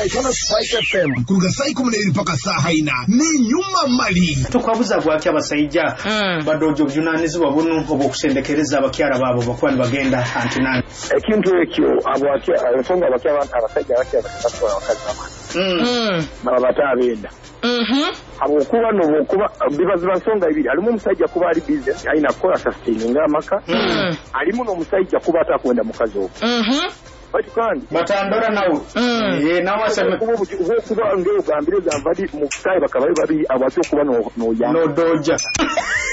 Itono Spike FM. Kuruga sai kumuneri mpaka saa haina. Ni nyuma mali. Tukwabuza gwaki abasajja badojo junanizi babunu obokusendekereza abakyala babo bakwani bagenda antinani. Ekintu ekyo abwakia abasonga abakyala abasajja abakyala bakatwa abakazi bamani. Babata abenda. Abokuba nobokuba bibazi basonga ibiri alimu omusajja kuba ali business aina kola sustaining amaka. Alimu n'omusajja kuba atakwenda mukazi obo. Kandi batandora nawe nawe aseme kuba ngeo gambire zamvadi mukaye bakabaye babi abatu kuba no doja